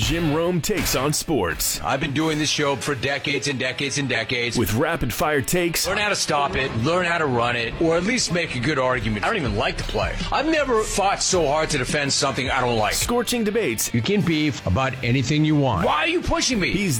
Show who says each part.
Speaker 1: Jim Rome takes on sports.
Speaker 2: I've been doing this show for decades and decades and decades.
Speaker 1: With rapid-fire takes.
Speaker 2: Learn how to stop it, learn how to run it, or at least make a good argument. I don't even like to play. I've never fought so hard to defend something I don't like.
Speaker 1: Scorching debates.
Speaker 2: You can beef about anything you want. Why are you pushing me?
Speaker 1: He's